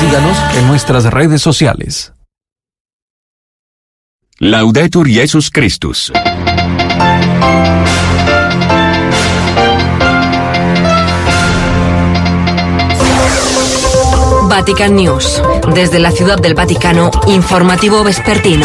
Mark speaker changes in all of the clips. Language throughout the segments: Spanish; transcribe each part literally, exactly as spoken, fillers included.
Speaker 1: Síganos en nuestras redes sociales.
Speaker 2: Laudetur Jesus Christus.
Speaker 3: Vatican News. Desde la Ciudad del Vaticano, informativo vespertino.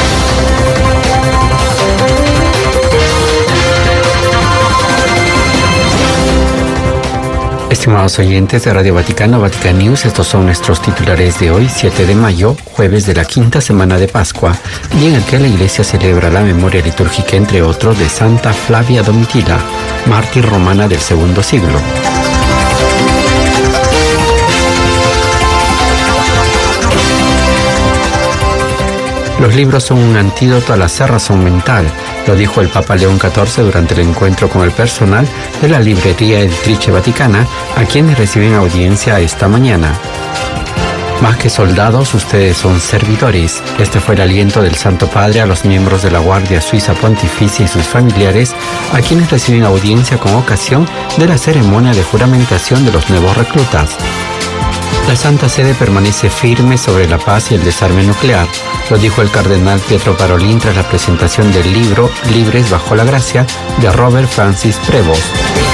Speaker 4: Estimados oyentes de Radio Vaticano, Vatican News, estos son nuestros titulares de hoy, siete de mayo, jueves de la quinta semana de Pascua, día en el que la Iglesia celebra la memoria litúrgica, entre otros, de Santa Flavia Domitila, mártir romana del segundo siglo. Los libros son un antídoto a la cerrazón mental, lo dijo el Papa León catorce durante el encuentro con el personal de la librería Editrice Vaticana, a quienes reciben audiencia esta mañana. Más que soldados, ustedes son servidores. Este fue el aliento del Santo Padre a los miembros de la Guardia Suiza Pontificia y sus familiares, a quienes reciben audiencia con ocasión de la ceremonia de juramentación de los nuevos reclutas. La Santa Sede permanece firme sobre la paz y el desarme nuclear, lo dijo el cardenal Pietro Parolin tras la presentación del libro Libres bajo la gracia de Robert Francis Prevost.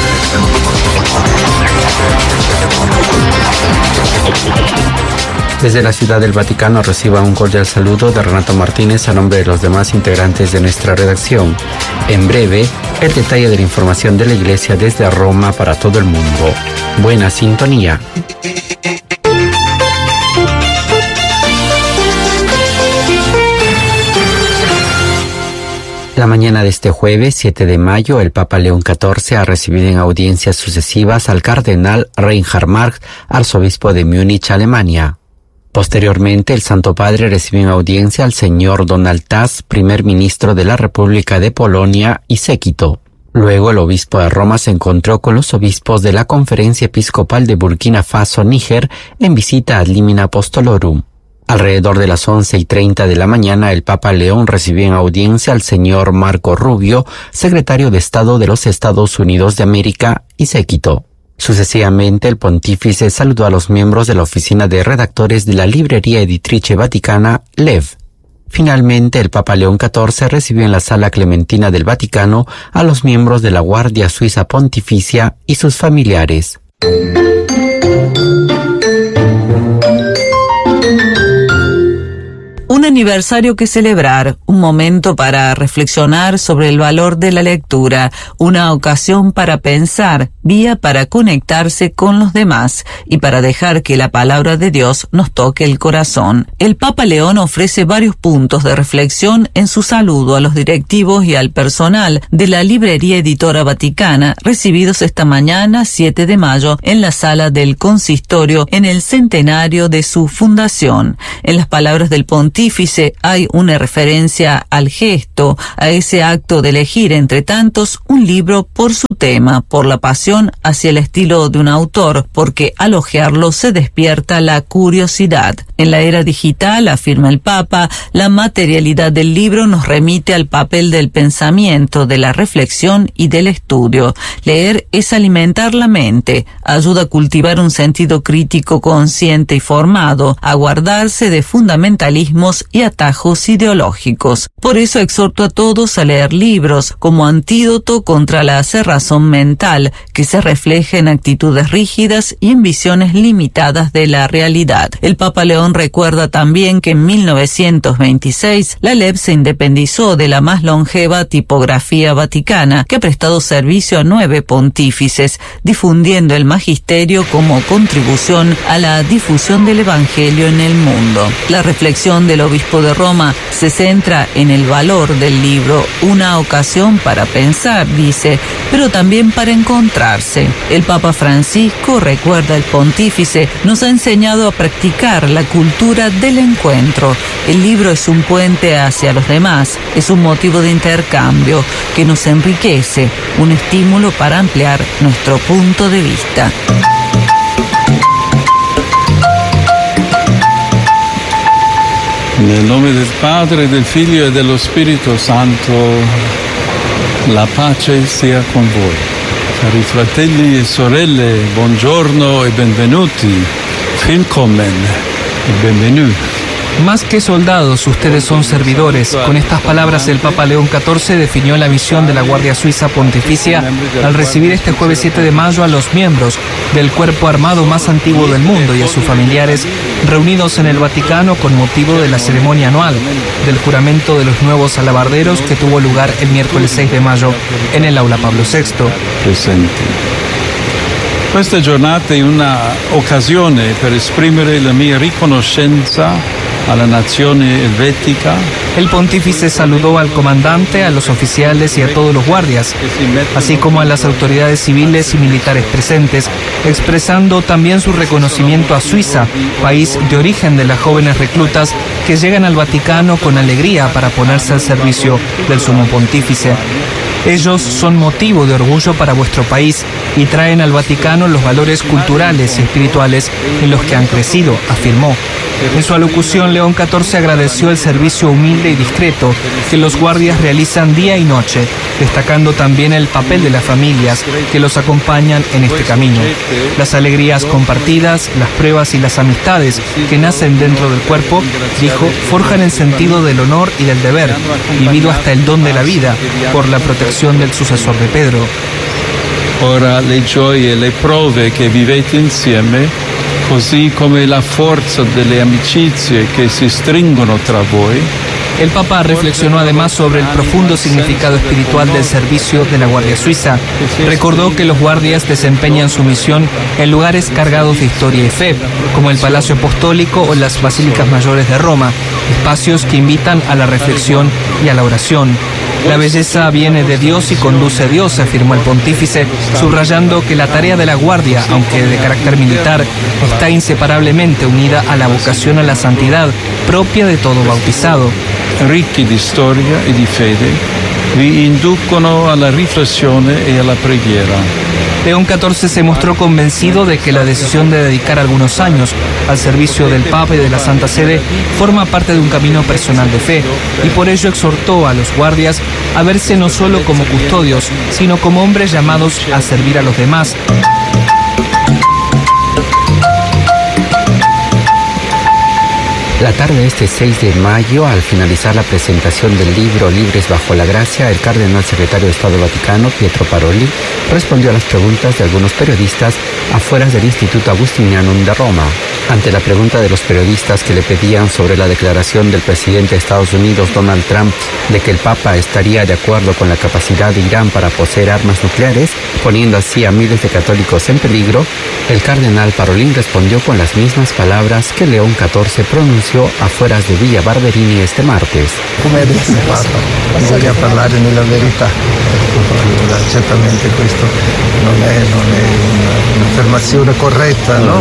Speaker 4: Desde la Ciudad del Vaticano reciba un cordial saludo de Renato Martínez a nombre de los demás integrantes de nuestra redacción. En breve, el detalle de la información de la Iglesia desde Roma para todo el mundo. Buena sintonía. La mañana de este jueves, siete de mayo, el Papa León catorce ha recibido en audiencias sucesivas al cardenal Reinhard Marx, arzobispo de Múnich, Alemania. Posteriormente, el Santo Padre recibió en audiencia al señor Donald Tusk, primer ministro de la República de Polonia y séquito. Luego, el obispo de Roma se encontró con los obispos de la Conferencia Episcopal de Burkina Faso-Níger en visita ad limina apostolorum. Alrededor de las once y treinta de la mañana, el Papa León recibió en audiencia al señor Marco Rubio, secretario de Estado de los Estados Unidos de América y séquito. Sucesivamente, el pontífice saludó a los miembros de la oficina de redactores de la librería Editrice Vaticana, L E V. Finalmente, el Papa León catorce recibió en la Sala Clementina del Vaticano a los miembros de la Guardia Suiza Pontificia y sus familiares.
Speaker 5: Un aniversario que celebrar, un momento para reflexionar sobre el valor de la lectura, una ocasión para pensar, vía para conectarse con los demás y para dejar que la palabra de Dios nos toque el corazón. El Papa León ofrece varios puntos de reflexión en su saludo a los directivos y al personal de la Librería Editora Vaticana, recibidos esta mañana, siete de mayo, en la sala del consistorio en el centenario de su fundación. En las palabras del pontífice, hay una referencia al gesto, a ese acto de elegir entre tantos un libro por su tema, por la pasión hacia el estilo de un autor, porque al hojearlo se despierta la curiosidad. En la era digital, afirma el Papa, la materialidad del libro nos remite al papel del pensamiento, de la reflexión y del estudio. Leer es alimentar la mente, ayuda a cultivar un sentido crítico consciente y formado, a guardarse de fundamentalismos y atajos ideológicos. Por eso exhorto a todos a leer libros como antídoto contra la cerrazón mental que se refleja en actitudes rígidas y en visiones limitadas de la realidad. El Papa León recuerda también que en mil novecientos veintiséis la L E V se independizó de la más longeva tipografía vaticana, que ha prestado servicio a nueve pontífices, difundiendo el magisterio como contribución a la difusión del Evangelio en el mundo. La reflexión del obispo de Roma se centra en el valor del libro, una ocasión para pensar, dice, pero también para encontrarse. El Papa Francisco, recuerda el pontífice, nos ha enseñado a practicar la cultura del encuentro. El libro es un puente hacia los demás, es un motivo de intercambio que nos enriquece, un estímulo para ampliar nuestro punto de vista.
Speaker 6: Nel nome del Padre, del Figlio e dello Spirito Santo, la pace sia con voi. Cari fratelli e sorelle, buongiorno e benvenuti. Willkommen. Bienvenido.
Speaker 7: Más que soldados, ustedes son servidores. Con estas palabras, el Papa León catorce definió la misión de la Guardia Suiza Pontificia al recibir este jueves siete de mayo a los miembros del cuerpo armado más antiguo del mundo y a sus familiares reunidos en el Vaticano con motivo de la ceremonia anual del juramento de los nuevos alabarderos que tuvo lugar el miércoles seis de mayo en el Aula Pablo sexto.
Speaker 6: Presente. Questa giornata è una occasione per esprimere la mia riconoscenza alla nazione helvética.
Speaker 7: El pontífice saludó al comandante, a los oficiales y a todos los guardias, así como a las autoridades civiles y militares presentes, expresando también su reconocimiento a Suiza, país de origen de las jóvenes reclutas que llegan al Vaticano con alegría para ponerse al servicio del sumo pontífice. Ellos son motivo de orgullo para vuestro país y traen al Vaticano los valores culturales y espirituales en los que han crecido, afirmó. En su alocución, León catorce agradeció el servicio humilde y discreto que los guardias realizan día y noche, destacando también el papel de las familias que los acompañan en este camino. Las alegrías compartidas, las pruebas y las amistades que nacen dentro del cuerpo, dijo, forjan el sentido del honor y del deber, vivido hasta el don de la vida, por la protección del sucesor de Pedro.
Speaker 6: Ora le gioie e le prove che vivete insieme, così come la forza delle amicizie che si stringono tra voi.
Speaker 7: El Papa reflexionó además sobre el profundo significado espiritual del servicio de la Guardia Suiza. Recordó que los guardias desempeñan su misión en lugares cargados de historia y fe, como el Palacio Apostólico o las Basílicas Mayores de Roma, espacios que invitan a la reflexión y a la oración. La belleza viene de Dios y conduce a Dios, afirmó el pontífice, subrayando que la tarea de la guardia, aunque de carácter militar, está inseparablemente unida a la vocación a la santidad propia de todo bautizado.
Speaker 6: Ricchi di storia e di fede, vi inducono alla riflessione e alla preghiera.
Speaker 7: León catorce se mostró convencido de que la decisión de dedicar algunos años al servicio del Papa y de la Santa Sede forma parte de un camino personal de fe y por ello exhortó a los guardias a verse no solo como custodios, sino como hombres llamados a servir a los demás.
Speaker 4: La tarde de este seis de mayo, al finalizar la presentación del libro Libres bajo la Gracia, el cardenal secretario de Estado Vaticano, Pietro Parolin, respondió a las preguntas de algunos periodistas afuera del Instituto Agustinianum de Roma. Ante la pregunta de los periodistas que le pedían sobre la declaración del presidente de Estados Unidos, Donald Trump, de que el Papa estaría de acuerdo con la capacidad de Irán para poseer armas nucleares, poniendo así a miles de católicos en peligro, el cardenal Parolin respondió con las mismas palabras que León catorce pronunció afuera de Villa Barberini este martes.
Speaker 8: Come adesso Papa, bisogna parlare nella verità. Certamente questo non è, non è un'affermazione corretta, ¿no?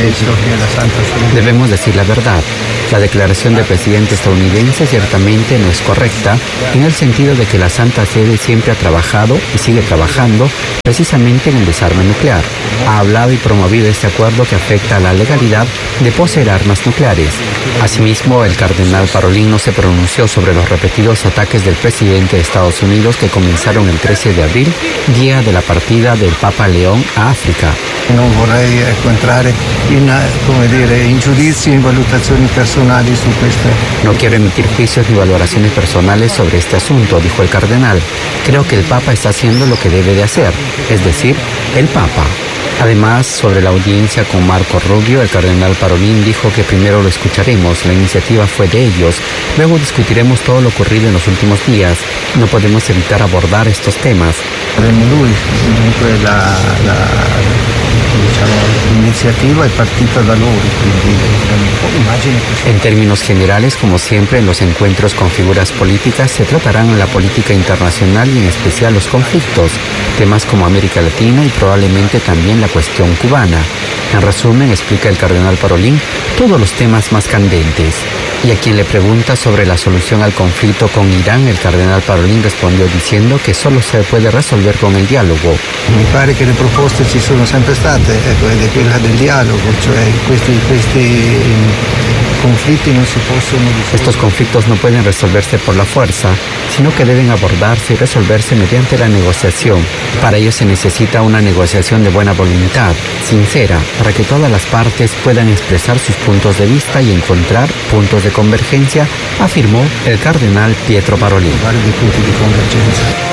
Speaker 4: Debemos decir la verdad. La declaración del presidente estadounidense ciertamente no es correcta, en el sentido de que la Santa Sede siempre ha trabajado y sigue trabajando precisamente en el desarme nuclear. Ha hablado y promovido este acuerdo que afecta a la legalidad de poseer armas nucleares. Asimismo, el cardenal Parolin no se pronunció sobre los repetidos ataques del presidente de Estados Unidos que comenzaron el trece de abril, día de la partida del Papa León a África.
Speaker 8: Non vorrei ecco, entrare in, come dire, in giudizi e in valutazioni personali su questo.
Speaker 4: No quiero emitir juicios ni valoraciones personales sobre este asunto, dijo el cardenal. Creo que el Papa está haciendo lo que debe de hacer, es decir, el Papa. Además, sobre la audiencia con Marco Rubio, el cardenal Parolin dijo que primero lo escucharemos, la iniciativa fue de ellos, luego discutiremos todo lo ocurrido en los últimos días. No podemos evitar abordar estos temas.
Speaker 8: Lui, comunque la, la, diciamo, l'iniziativa è partita da loro, quindi immagino che...
Speaker 4: En términos generales, como siempre en los encuentros con figuras políticas, se tratarán la política internacional y en especial los conflictos, temas como América Latina y probablemente también la cuestión cubana. En resumen, explica el cardenal Parolin, todos los temas más candentes. Y a quien le pregunta sobre la solución al conflicto con Irán, el cardenal Parolin respondió diciendo que solo se puede resolver con el dialogo.
Speaker 8: Mi pare che le proposte ci sono sempre state, ecco, ed è quella del dialogo, cioè questi, questi conflitti non si possono risolvere.
Speaker 4: Estos conflictos no pueden resolverse por la fuerza, sino que deben abordarse y resolverse mediante la negociación. Para ello se necesita una negociación de buena voluntad, sincera, para que todas las partes puedan expresar sus puntos de vista y encontrar puntos de convergencia, afirmó el cardenal Pietro Parolin.
Speaker 8: Vari punti di convergenza.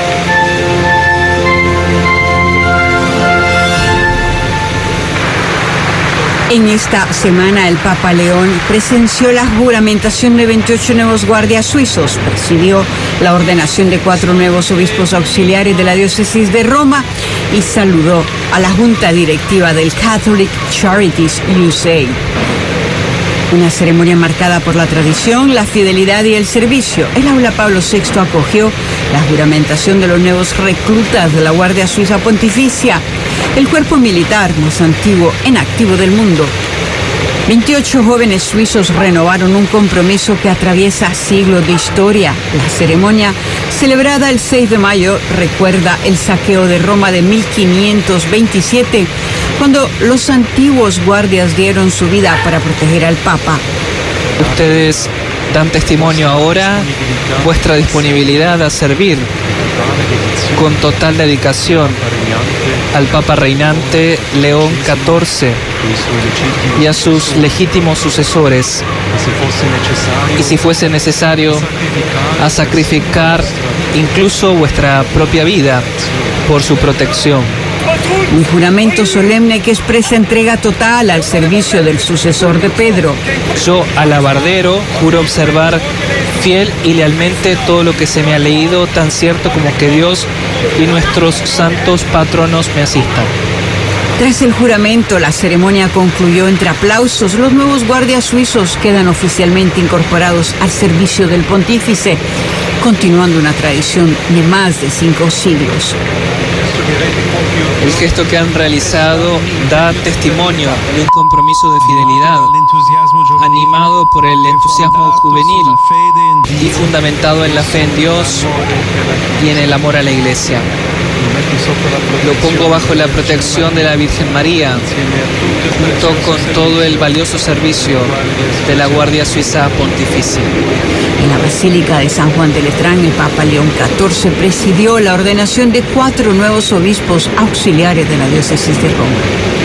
Speaker 9: En esta semana el Papa León presenció la juramentación de veintiocho nuevos guardias suizos, presidió la ordenación de cuatro nuevos obispos auxiliares de la diócesis de Roma y saludó a la junta directiva del Catholic Charities U S A. Una ceremonia marcada por la tradición, la fidelidad y el servicio. El aula Pablo sexto acogió la juramentación de los nuevos reclutas de la Guardia Suiza Pontificia, el cuerpo militar más antiguo en activo del mundo. veintiocho jóvenes suizos renovaron un compromiso que atraviesa siglos de historia. La ceremonia, celebrada el seis de mayo, recuerda el saqueo de Roma de mil quinientos veintisiete, cuando los antiguos guardias dieron su vida para proteger al Papa.
Speaker 7: Ustedes dan testimonio ahora vuestra disponibilidad a servir con total dedicación al Papa reinante León catorce y a sus legítimos sucesores, y si fuese necesario, a sacrificar incluso vuestra propia vida por su protección.
Speaker 9: Un juramento solemne que expresa entrega total al servicio del sucesor de Pedro.
Speaker 7: Yo, alabardero, juro observar fiel y lealmente todo lo que se me ha leído, tan cierto como que Dios y nuestros santos patronos me asistan.
Speaker 9: Tras el juramento, la ceremonia concluyó entre aplausos. Los nuevos guardias suizos quedan oficialmente incorporados al servicio del pontífice, continuando una tradición de más de cinco siglos.
Speaker 7: El gesto que han realizado da testimonio de un compromiso de fidelidad, animado por el entusiasmo juvenil y fundamentado en la fe en Dios y en el amor a la Iglesia. Lo pongo bajo la protección de la Virgen María, junto con todo el valioso servicio de la Guardia Suiza Pontificia.
Speaker 9: En la Basílica de San Juan de Letrán, el Papa León catorce presidió la ordenación de cuatro nuevos obispos auxiliares de la diócesis de Roma.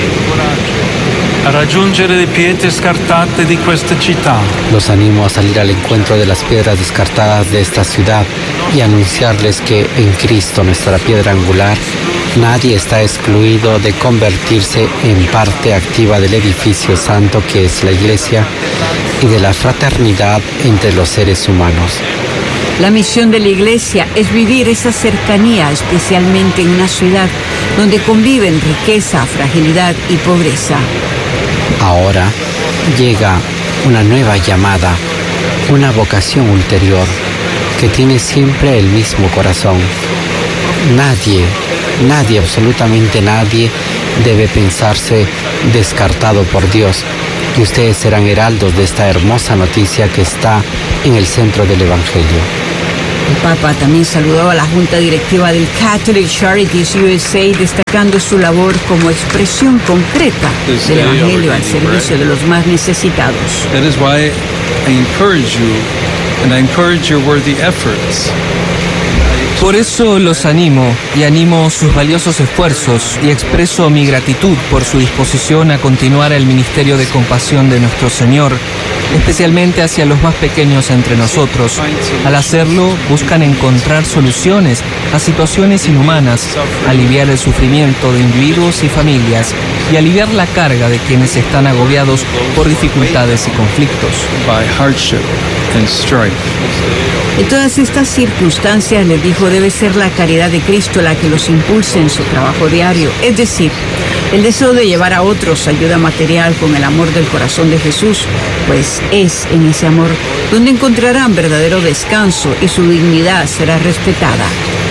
Speaker 6: A raggiungere le pietre scartate di questa città.
Speaker 4: Los animo a salir al encuentro de las piedras descartadas de esta ciudad y anunciarles que en Cristo, nuestra piedra angular, nadie está excluido de convertirse en parte activa del edificio santo que es la Iglesia y de la fraternidad entre los seres humanos.
Speaker 9: La misión de la Iglesia es vivir esa cercanía, especialmente en una ciudad donde conviven riqueza, fragilidad y pobreza.
Speaker 4: Ahora llega una nueva llamada, una vocación ulterior que tiene siempre el mismo corazón. Nadie, nadie, absolutamente nadie debe pensarse descartado por Dios, y ustedes serán heraldos de esta hermosa noticia que está en el centro del Evangelio.
Speaker 9: El Papa también saludó a la junta directiva del Catholic Charities U S A, destacando su labor como expresión concreta del Evangelio al servicio de los más necesitados.
Speaker 6: That is why I encourage you and I encourage your worthy efforts.
Speaker 7: Por eso los animo y animo sus valiosos esfuerzos y expreso mi gratitud por su disposición a continuar el ministerio de compasión de nuestro Señor, especialmente hacia los más pequeños entre nosotros. Al hacerlo, buscan encontrar soluciones a situaciones inhumanas, aliviar el sufrimiento de individuos y familias y aliviar la carga de quienes están agobiados por dificultades y conflictos.
Speaker 6: By hardship and strife.
Speaker 9: En todas estas circunstancias, les dijo, debe ser la caridad de Cristo la que los impulse en su trabajo diario, es decir, el deseo de llevar a otros ayuda material con el amor del corazón de Jesús, pues es en ese amor donde encontrarán verdadero descanso y su dignidad será respetada.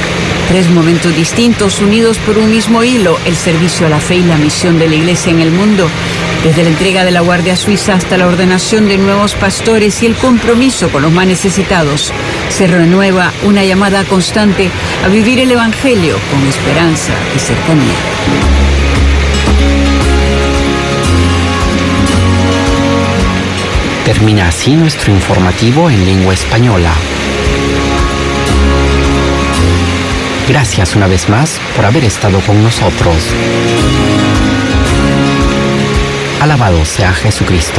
Speaker 9: Tres momentos distintos, unidos por un mismo hilo: el servicio a la fe y la misión de la Iglesia en el mundo, desde la entrega de la Guardia Suiza hasta la ordenación de nuevos pastores y el compromiso con los más necesitados. Se renueva una llamada constante a vivir el Evangelio con esperanza y cercanía.
Speaker 4: Termina así nuestro informativo en lengua española. Gracias una vez más por haber estado con nosotros. Alabado sea Jesucristo.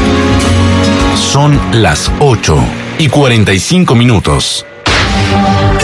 Speaker 2: Son las ocho y cuarenta y cinco minutos.